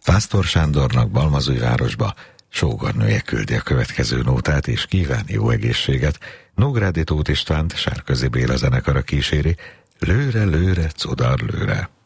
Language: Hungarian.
Pásztor Sándornak Balmazújvárosba sógornője küldi a következő nótát, és kíván jó egészséget. Nógrádi Tóth Istvánt Sárközi Béla zenekara kíséri, lőre, lőre, cudar lőre.